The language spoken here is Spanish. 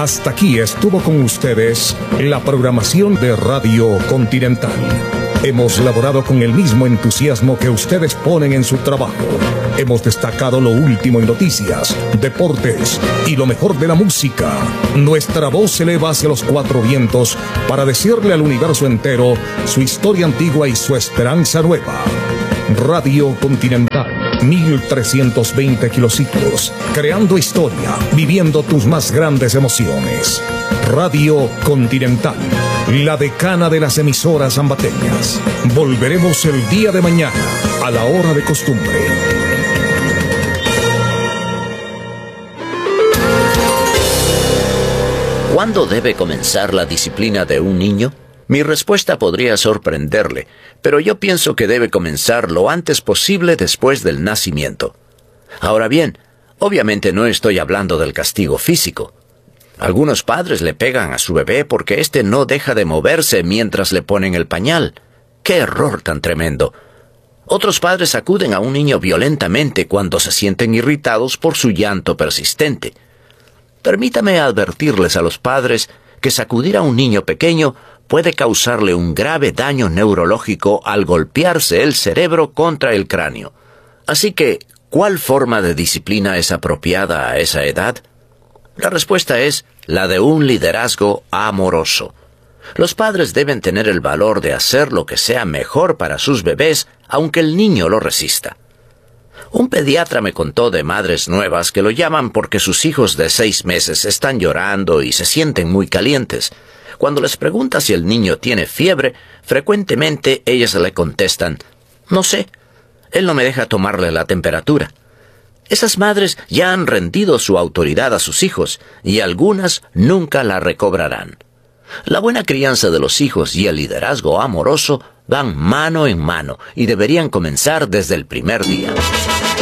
Hasta aquí estuvo con ustedes la programación de Radio Continental. Hemos laborado con el mismo entusiasmo que ustedes ponen en su trabajo. Hemos destacado lo último en noticias, deportes y lo mejor de la música. Nuestra voz se eleva hacia los cuatro vientos para decirle al universo entero su historia antigua y su esperanza nueva. Radio Continental, 1320 kilociclos, creando historia, viviendo tus más grandes emociones. Radio Continental, la decana de las emisoras ambateñas. Volveremos el día de mañana, a la hora de costumbre. ¿Cuándo debe comenzar la disciplina de un niño? Mi respuesta podría sorprenderle, pero yo pienso que debe comenzar lo antes posible después del nacimiento. Ahora bien, obviamente no estoy hablando del castigo físico. Algunos padres le pegan a su bebé porque éste no deja de moverse mientras le ponen el pañal. ¡Qué error tan tremendo! Otros padres sacuden a un niño violentamente cuando se sienten irritados por su llanto persistente. Permítame advertirles a los padres que sacudir a un niño pequeño puede causarle un grave daño neurológico al golpearse el cerebro contra el cráneo. Así que, ¿cuál forma de disciplina es apropiada a esa edad? La respuesta es la de un liderazgo amoroso. Los padres deben tener el valor de hacer lo que sea mejor para sus bebés, aunque el niño lo resista. Un pediatra me contó de madres nuevas que lo llaman porque sus hijos de 6 meses están llorando y se sienten muy calientes. Cuando les pregunta si el niño tiene fiebre, frecuentemente ellas le contestan, «No sé, él no me deja tomarle la temperatura». Esas madres ya han rendido su autoridad a sus hijos y algunas nunca la recobrarán. La buena crianza de los hijos y el liderazgo amoroso van mano en mano y deberían comenzar desde el primer día.